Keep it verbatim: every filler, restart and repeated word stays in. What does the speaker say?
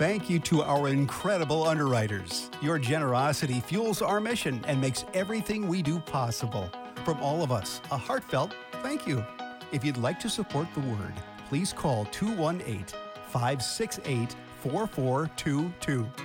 thank you to our incredible underwriters. Your generosity fuels our mission and makes everything we do possible. From all of us, a heartfelt thank you. If you'd like to support the Word, please call two one eight, five six eight, four four two two.